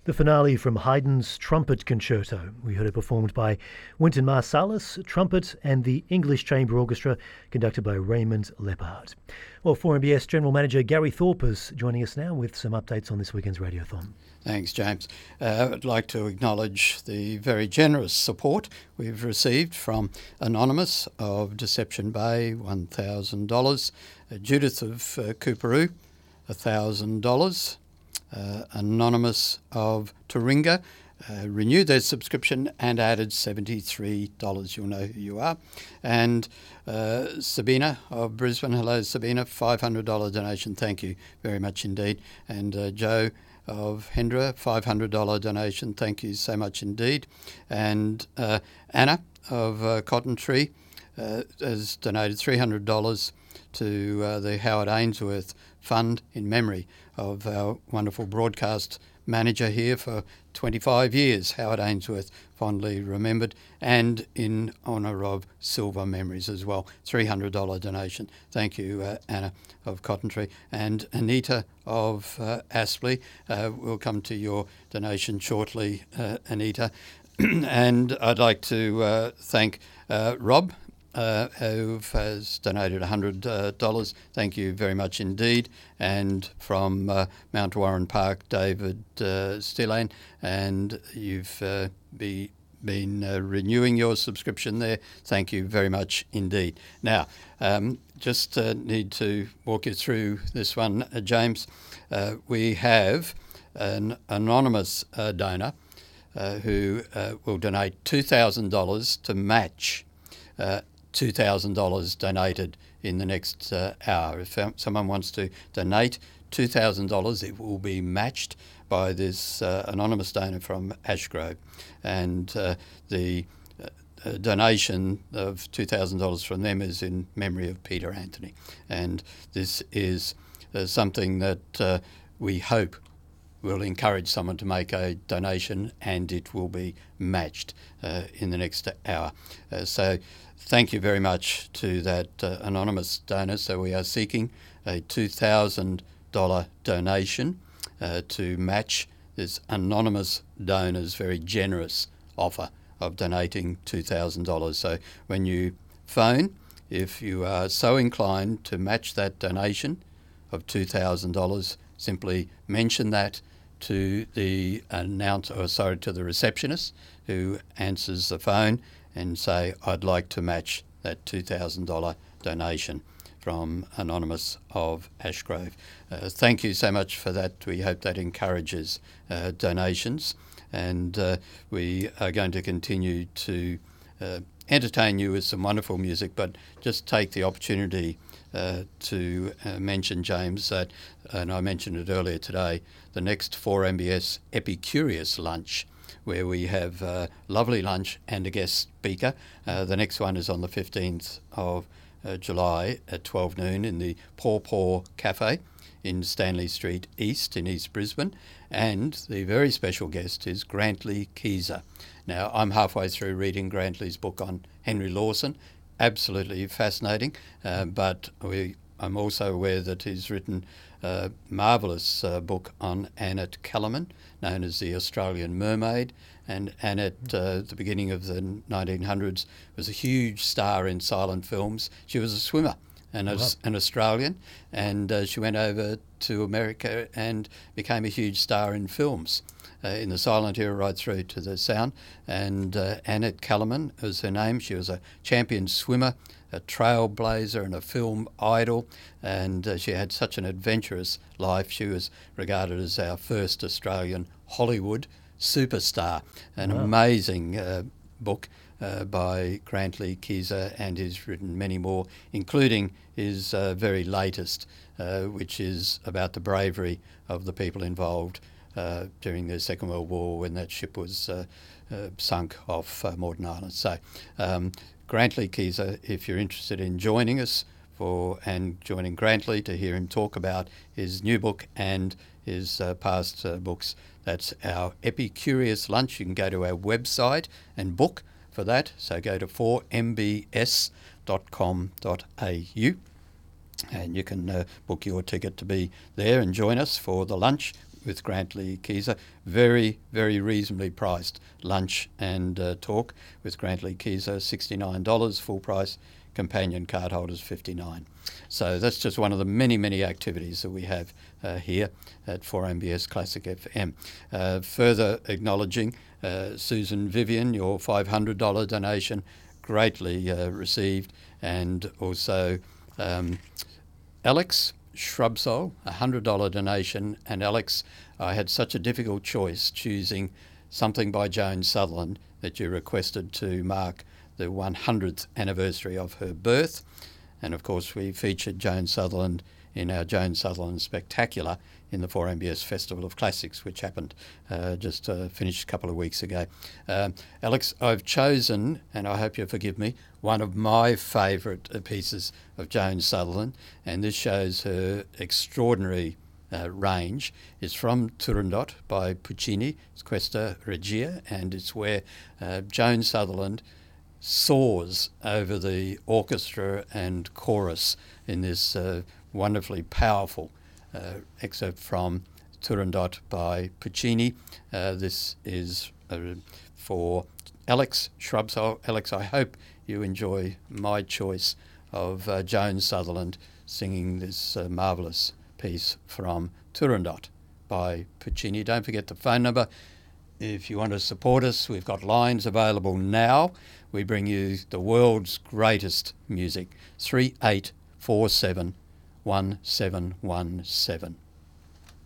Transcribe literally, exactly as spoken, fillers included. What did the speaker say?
The finale from Haydn's Trumpet Concerto. We heard it performed by Wynton Marsalis, trumpet, and the English Chamber Orchestra, conducted by Raymond Leppard. Well, four M B S General Manager Gary Thorpe is joining us now with some updates on this weekend's Radiothon. Thanks, James. Uh, I'd like to acknowledge the very generous support we've received from Anonymous of Deception Bay, one thousand dollars, uh, Judith of uh, Coorparoo, one thousand dollars, uh, Anonymous of Taringa, uh, renewed their subscription and added seventy-three dollars. You'll know who you are. And uh, Sabina of Brisbane, hello Sabina, five hundred dollars donation. Thank you very much indeed. And uh, Joe of Hendra, five hundred dollars donation. Thank you so much indeed. And uh, Anna of uh, Cotton Tree uh, has donated three hundred dollars to uh, the Howard Ainsworth Fund in memory of our wonderful broadcast manager here for twenty-five years, Howard Ainsworth, fondly remembered, and in honour of Silver Memories as well. three hundred dollars donation. Thank you, uh, Anna of Cotton Tree. And Anita of uh, Aspley, uh, we'll come to your donation shortly, uh, Anita. And I'd like to uh, thank uh, Rob, Uh, who has donated one hundred dollars. Thank you very much indeed. And from uh, Mount Warren Park, David uh, Stilane, and you've uh, be, been uh, renewing your subscription there. Thank you very much indeed. Now, um, just uh, need to walk you through this one, uh, James. Uh, we have an anonymous uh, donor uh, who uh, will donate two thousand dollars to match uh, two thousand dollars donated in the next uh, hour. If someone wants to donate two thousand dollars, it will be matched by this uh, anonymous donor from Ashgrove. And uh, the uh, donation of two thousand dollars from them is in memory of Peter Anthony. And this is uh, something that uh, we hope will encourage someone to make a donation, and it will be matched uh, in the next hour. Uh, so thank you very much to that uh, anonymous donor. So we are seeking a two thousand dollars donation uh, to match this anonymous donor's very generous offer of donating two thousand dollars. So when you phone, if you are so inclined to match that donation of two thousand dollars, simply mention that to the announcer, or sorry, to the receptionist who answers the phone, and say, I'd like to match that two thousand dollars donation from Anonymous of Ashgrove. Uh, thank you so much for that. We hope that encourages uh, donations, and uh, we are going to continue to uh, entertain you with some wonderful music, but just take the opportunity uh, to uh, mention, James, that, and I mentioned it earlier today, the next four M B S Epicurious lunch, where we have a lovely lunch and a guest speaker. Uh, the next one is on the fifteenth of uh, July at twelve noon in the Paw Paw Cafe in Stanley Street East in East Brisbane. And the very special guest is Grantley Keyser. Now, I'm halfway through reading Grantley's book on Henry Lawson. Absolutely fascinating, uh, but we, I'm also aware that he's written a marvellous uh, book on Annette Kellerman, known as the Australian Mermaid. And Annette, uh, at the beginning of the nineteen hundreds, was a huge star in silent films. She was a swimmer, and Wow. an Australian, and uh, she went over to America and became a huge star in films, uh, in the silent era right through to the sound. And uh, Annette Kellerman was her name. She was a champion swimmer, a trailblazer and a film idol, and uh, she had such an adventurous life. She was regarded as our first Australian Hollywood superstar. An Wow. amazing uh, book uh, by Grantley Keyser, and he's written many more, including his uh, very latest, uh, which is about the bravery of the people involved uh, during the Second World War when that ship was uh, uh, sunk off uh, Moreton Island. So um, Grantley Keyser, if you're interested in joining us for and joining Grantley to hear him talk about his new book and his uh, past uh, books, that's our Epicurious lunch. You can go to our website and book for that. So go to four m b s dot com dot a u and you can uh, book your ticket to be there and join us for the lunch. with Grantley Keyser. Very, very reasonably priced lunch and uh, talk with Grantley Keyser, sixty-nine dollars full price, companion card holders fifty-nine dollars. So that's just one of the many, many activities that we have uh, here at four M B S Classic F M. Uh, further acknowledging uh, Susan Vivian, your five hundred dollars donation, greatly uh, received, and also um, Alex Shrubsole, a one hundred dollars donation. And Alex, I had such a difficult choice choosing something by Joan Sutherland that you requested to mark the one hundredth anniversary of her birth. And of course we featured Joan Sutherland in our Joan Sutherland Spectacular in the four M B S Festival of Classics, which happened uh, just uh, finished a couple of weeks ago. Um, Alex, I've chosen, and I hope you'll forgive me, one of my favourite pieces of Joan Sutherland, and this shows her extraordinary uh, range. It's from Turandot by Puccini. It's Questa Regia, and it's where uh, Joan Sutherland soars over the orchestra and chorus in this uh, wonderfully powerful uh, excerpt from Turandot by Puccini. Uh, this is uh, for Alex Shrubsole. Alex, I hope you enjoy my choice of uh, Joan Sutherland singing this uh, marvellous piece from Turandot by Puccini. Don't forget the phone number. If you want to support us, we've got lines available now. We bring you the world's greatest music, three eight four seven one seven one seven.